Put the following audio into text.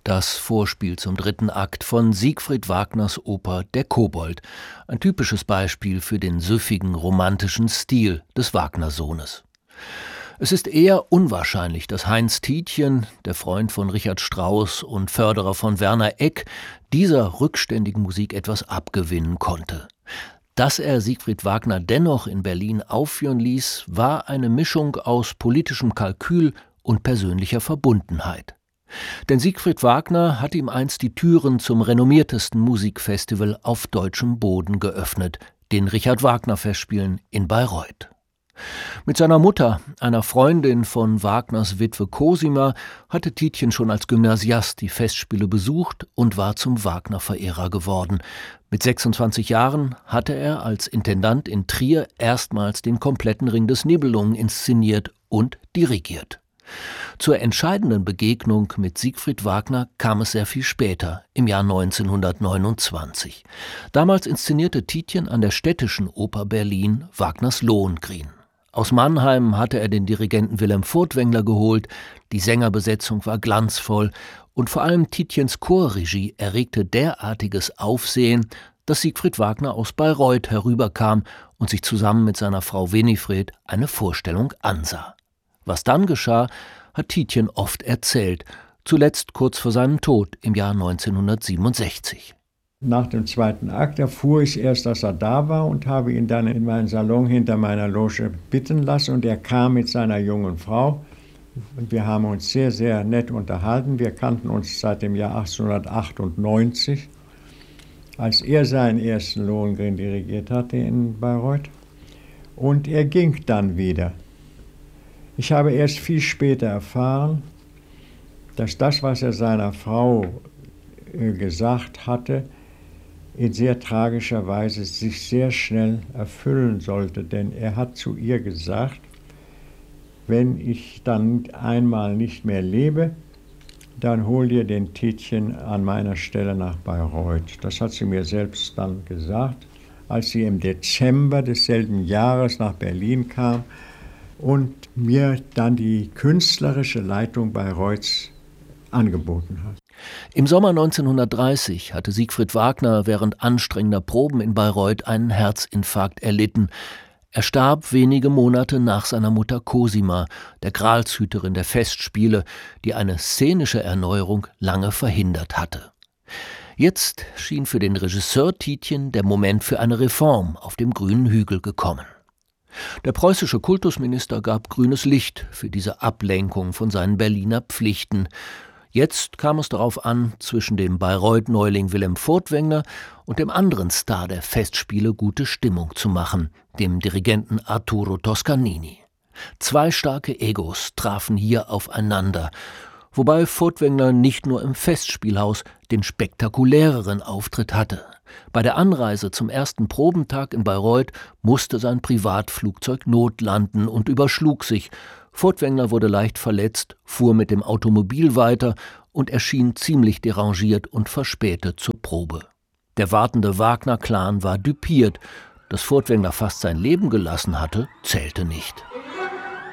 Das Vorspiel zum 3. Akt von Siegfried Wagners Oper Der Kobold. Ein typisches Beispiel für den süffigen, romantischen Stil des Wagner-Sohnes. Es ist eher unwahrscheinlich, dass Heinz Tietjen, der Freund von Richard Strauss und Förderer von Werner Egk, dieser rückständigen Musik etwas abgewinnen konnte. Dass er Siegfried Wagner dennoch in Berlin aufführen ließ, war eine Mischung aus politischem Kalkül und persönlicher Verbundenheit. Denn Siegfried Wagner hat ihm einst die Türen zum renommiertesten Musikfestival auf deutschem Boden geöffnet, den Richard-Wagner-Festspielen in Bayreuth. Mit seiner Mutter, einer Freundin von Wagners Witwe Cosima, hatte Tietjen schon als Gymnasiast die Festspiele besucht und war zum Wagner-Verehrer geworden. Mit 26 Jahren hatte er als Intendant in Trier erstmals den kompletten Ring des Nibelungen inszeniert und dirigiert. Zur entscheidenden Begegnung mit Siegfried Wagner kam es sehr viel später, im Jahr 1929. Damals inszenierte Tietjen an der Städtischen Oper Berlin Wagners Lohengrin. Aus Mannheim hatte er den Dirigenten Wilhelm Furtwängler geholt, die Sängerbesetzung war glanzvoll und vor allem Tietjens Chorregie erregte derartiges Aufsehen, dass Siegfried Wagner aus Bayreuth herüberkam und sich zusammen mit seiner Frau Winifred eine Vorstellung ansah. Was dann geschah, hat Tietjen oft erzählt, zuletzt kurz vor seinem Tod im Jahr 1967. Nach dem 2. Akt erfuhr ich erst, dass er da war und habe ihn dann in meinen Salon hinter meiner Loge bitten lassen und er kam mit seiner jungen Frau und wir haben uns sehr, sehr nett unterhalten. Wir kannten uns seit dem Jahr 1898, als er seinen ersten Lohengrin dirigiert hatte in Bayreuth und er ging dann wieder. Ich habe erst viel später erfahren, dass das, was er seiner Frau gesagt hatte, in sehr tragischer Weise sich sehr schnell erfüllen sollte. Denn er hat zu ihr gesagt, wenn ich dann einmal nicht mehr lebe, dann hol dir den Tietjen an meiner Stelle nach Bayreuth. Das hat sie mir selbst dann gesagt, als sie im Dezember desselben Jahres nach Berlin kam und mir dann die künstlerische Leitung Bayreuths angeboten hat. Im Sommer 1930 hatte Siegfried Wagner während anstrengender Proben in Bayreuth einen Herzinfarkt erlitten. Er starb wenige Monate nach seiner Mutter Cosima, der Gralshüterin der Festspiele, die eine szenische Erneuerung lange verhindert hatte. Jetzt schien für den Regisseur Tietjen der Moment für eine Reform auf dem grünen Hügel gekommen. Der preußische Kultusminister gab grünes Licht für diese Ablenkung von seinen Berliner Pflichten. Jetzt kam es darauf an, zwischen dem Bayreuth-Neuling Wilhelm Furtwängler und dem anderen Star der Festspiele gute Stimmung zu machen, dem Dirigenten Arturo Toscanini. Zwei starke Egos trafen hier aufeinander, wobei Furtwängler nicht nur im Festspielhaus den spektakuläreren Auftritt hatte. Bei der Anreise zum ersten Probentag in Bayreuth musste sein Privatflugzeug notlanden und überschlug sich. Furtwängler wurde leicht verletzt, fuhr mit dem Automobil weiter und erschien ziemlich derangiert und verspätet zur Probe. Der wartende Wagner-Clan war düpiert. Dass Furtwängler fast sein Leben gelassen hatte, zählte nicht.